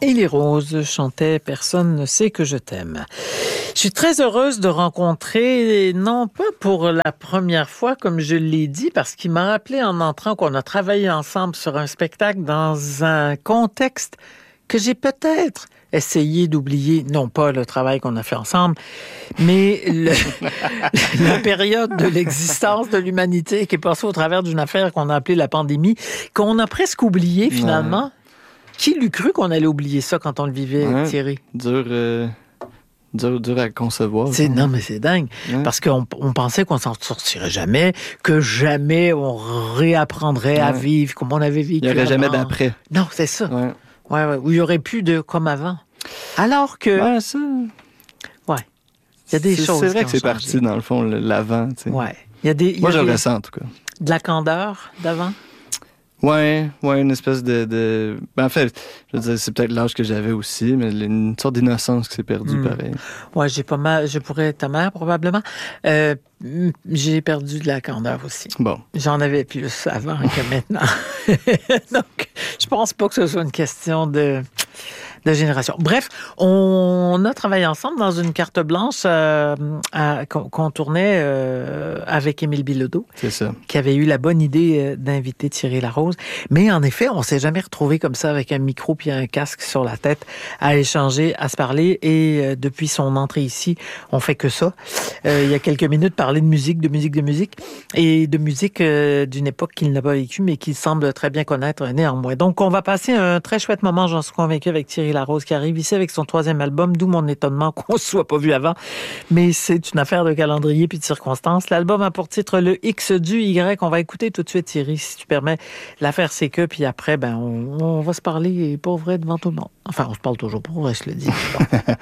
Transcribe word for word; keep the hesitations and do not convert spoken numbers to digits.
Et les roses chantaient « Personne ne sait que je t'aime ». Je suis très heureuse de rencontrer, non pas pour la première fois, comme je l'ai dit, parce qu'il m'a rappelé en entrant qu'on a travaillé ensemble sur un spectacle dans un contexte que j'ai peut-être essayé d'oublier, non pas le travail qu'on a fait ensemble, mais le, la période de l'existence de l'humanité qui est passée au travers d'une affaire qu'on a appelée la pandémie, qu'on a presque oublié finalement. Ouais. Qui l'eût cru qu'on allait oublier ça quand on le vivait, ouais, Thierry? Dur, euh, dur, dur à concevoir. C'est, non, mais c'est dingue. Ouais. Parce qu'on on pensait qu'on s'en sortirait jamais, que jamais on réapprendrait ouais. à vivre comme on avait vécu. Il n'y aurait avant. jamais d'après. Non, c'est ça. Ouais. Ouais, ouais. Où il n'y aurait plus de comme avant. Alors que... Ouais, ça... Ouais. Il y a des c'est, choses C'est vrai qui que c'est changé. Parti, dans le fond, l'avant. Tu sais. Ouais. Il y a des, il y Moi, a je des... le ressens, en tout cas. De la candeur d'avant? Ouais, ouais, une espèce de... de... Ben, en fait, je veux dire, c'est peut-être l'âge que j'avais aussi, mais une sorte d'innocence qui s'est perdue, mmh. pareil. Ouais, j'ai pas mal... Je pourrais être ta mère, probablement. Euh, j'ai perdu de la candeur aussi. Bon. J'en avais plus avant que maintenant. Donc, je pense pas que ce soit une question de... de génération. Bref, on a travaillé ensemble dans une carte blanche euh, à, qu'on, qu'on tournait euh, avec Émile Bilodeau. C'est ça. Qui avait eu la bonne idée euh, d'inviter Thierry Larose. Mais en effet, on s'est jamais retrouvé comme ça avec un micro puis un casque sur la tête à échanger, à se parler. Et euh, depuis son entrée ici, on fait que ça. Euh, il y a quelques minutes, parler de musique, de musique, de musique et de musique euh, d'une époque qu'il n'a pas vécue, mais qu'il semble très bien connaître néanmoins. Donc, on va passer un très chouette moment, j'en suis convaincu, avec Thierry Larose qui arrive ici avec son troisième album, d'où mon étonnement qu'on ne se soit pas vu avant. Mais c'est une affaire de calendrier puis de circonstances. L'album a pour titre le X du Y. On va écouter tout de suite, Thierry, si tu permets. L'affaire, c'est que, puis après, ben, on, on va se parler pour vrai devant tout le monde. Enfin, on se parle toujours pour vrai, je le dis. Bon.